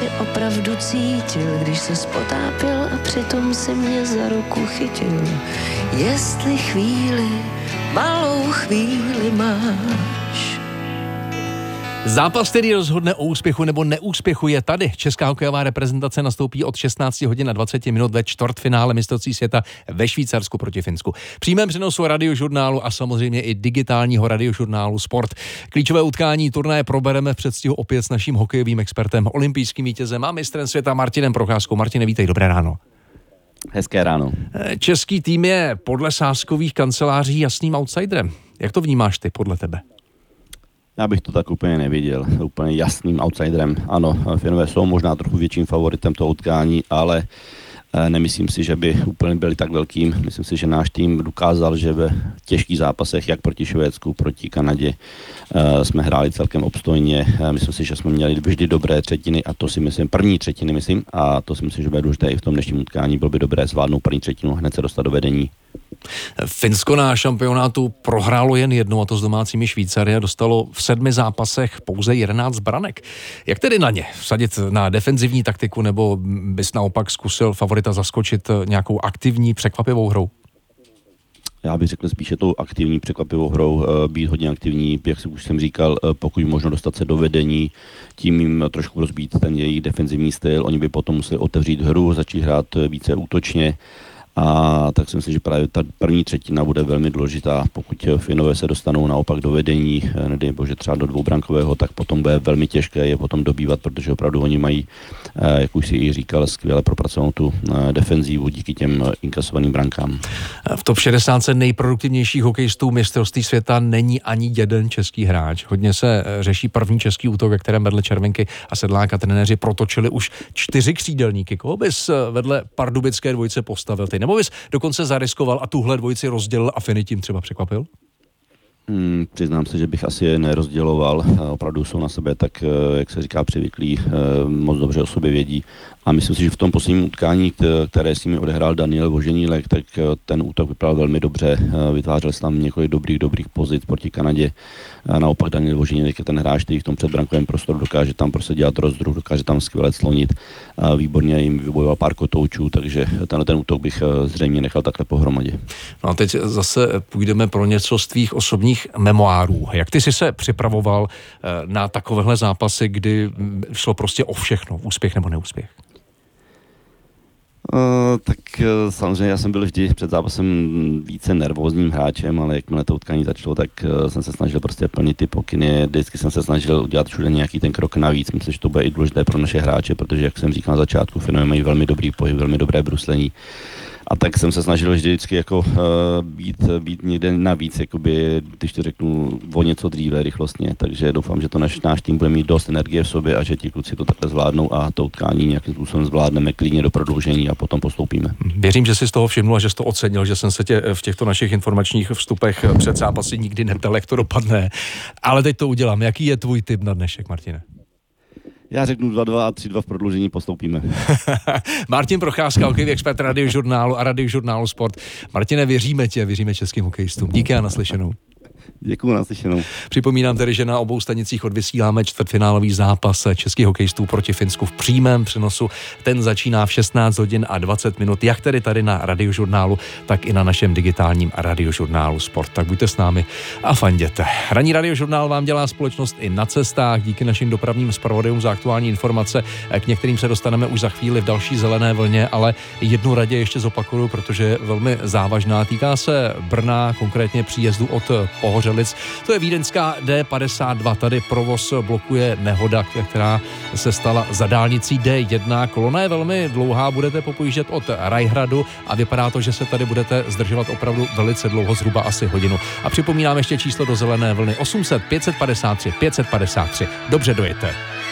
si opravdu cítil, když se potápěl a přitom si mě za ruku chytil. Jestli chvíli, malou chvíli máš. Zápas, který rozhodne o úspěchu nebo neúspěchu, je tady. Česká hokejová reprezentace nastoupí od 16 hodin a 20 minut ve čtvrtfinále mistrovství světa ve Švýcarsku proti Finsku. V přímém přenosu Radiožurnálu a samozřejmě i digitálního Radiožurnálu Sport. Klíčové utkání turnaje probereme v předstihu opět s naším hokejovým expertem, olympijským vítězem a mistrem světa Martinem Procházkou. Martine, vítej, dobré ráno. Hezké ráno. Český tým je podle sázkových kanceláří jasným outsiderem. Jak to vnímáš ty podle tebe? Já bych to tak úplně neviděl, úplně jasným outsiderem. Ano, Finové jsou možná trochu větším favoritem toho utkání, ale nemyslím si, že by úplně byli tak velkým. Myslím si, že náš tým dokázal, že ve těžkých zápasech, jak proti Švédsku, proti Kanadě, jsme hráli celkem obstojně. Myslím si, že jsme měli vždy dobré třetiny a to si myslím, první třetiny myslím, a to si myslím, že bude důležité i v tom dnešním utkání. Bylo by dobré zvládnout první třetinu a hned se dostat do vedení. Finsko na šampionátu prohrálo jen jednou, a to s domácími Švýcary, a dostalo v 7 zápasech pouze 11 branek. Jak tedy na ně? Vsadit na defenzivní taktiku, nebo bys naopak zkusil favorita zaskočit nějakou aktivní, překvapivou hrou? Já bych řekl spíše tou aktivní, překvapivou hrou, být hodně aktivní, jak už jsem říkal, pokud možno dostat se do vedení, tím jim trošku rozbít ten jejich defenzivní styl, oni by potom museli otevřít hru, začít hrát více útočně. A tak si myslím, že právě ta první třetina bude velmi důležitá. Pokud Finové se dostanou naopak do vedení, nedej bože třeba do dvoubrankového, tak potom bude velmi těžké je potom dobývat, protože opravdu oni mají, jak už si i říkal, skvěle propracovanou tu defenzívu díky těm inkasovaným brankám. V top 60 nejproduktivnějších hokejistů mistrovství světa není ani jeden český hráč. Hodně se řeší první český útok, ve kterém vedle Červenky a Sedláka trenéři protočili už 4 křídelníky. Koho bys vedle pardubické dvojice postavil ty? Nebo bys dokonce zariskoval a tuhle dvojici rozdělil a Finy tím třeba překvapil? Přiznám se, že bych asi je nerozděloval. Opravdu jsou na sebe tak, jak se říká, přivyklí, moc dobře o sobě vědí. A myslím si, že v tom posledním utkání, které s nimi odehrál Daniel Voženílek, tak ten útok vypadal velmi dobře. Vytvářel se tam několik dobrých pozic proti Kanadě. A naopak Daniel Voženílek je ten hráč, který v tom předbrankovém prostoru dokáže tam prostě dělat rozdruh, dokáže tam skvěle slonit. A výborně jim vybojoval pár kotoučů, takže ten útok bych zřejmě nechal takhle pohromadě. No a teď zase půjdeme pro něco z tvých osobních memoárů. Jak ty jsi se připravoval na takovéhle zápasy, kdy šlo prostě o všechno, úspěch nebo neúspěch? Tak samozřejmě já jsem byl vždy před zápasem více nervózním hráčem, ale jakmile to utkání začalo, tak jsem se snažil prostě plnit ty pokyny. Vždycky jsem se snažil udělat všude nějaký ten krok navíc. Myslím, že to bude i důležité pro naše hráče, protože jak jsem říkal na začátku, Finové mají velmi dobrý pohyb, velmi dobré bruslení. A tak jsem se snažil vždycky jako být někde navíc, jakoby, když to řeknu, o něco dříve, rychlostně. Takže doufám, že to náš tým bude mít dost energie v sobě a že ti kluci to takhle zvládnou a to utkání nějakým způsobem zvládneme klidně do prodloužení a potom postoupíme. Věřím, že jsi z toho všimnul a že jsi to ocenil, že jsem se tě v těchto našich informačních vstupech před zápasy nikdy neptal, jak to dopadne. Ale teď to udělám. Jaký je tvůj tip na dnešek, Martine? Já řeknu 2-2 a 3-2 v prodloužení, postoupíme. Martin Procházka, hokejový expert Radiožurnálu a Radiožurnálu Sport. Martine, věříme tě, věříme českým hokejistům. Díky a naslyšenou. Děkuju, naslyšenou. Připomínám tedy, že na obou stanicích odvysíláme čtvrtfinálový zápas českých hokejistů proti Finsku v přímém přenosu. Ten začíná v 16 hodin a 20 minut, jak tedy tady na Radiožurnálu, tak i na našem digitálním Radiožurnálu Sport. Tak buďte s námi a fanděte. Ranní Radiožurnál vám dělá společnost i na cestách. Díky našim dopravním zpravodajům za aktuální informace. K některým se dostaneme už za chvíli v další zelené vlně, ale jednu radě ještě zopakuju, protože je velmi závažná. Týká se Brna, konkrétně příjezdu od Pohořelic. To je vídeňská D52. Tady provoz blokuje nehoda, která se stala za dálnicí D1. Kolona je velmi dlouhá, budete popojíždět od Rajhradu a vypadá to, že se tady budete zdržovat opravdu velice dlouho, zhruba asi hodinu. A připomínám ještě číslo do zelené vlny 800 553 553. Dobře dojete.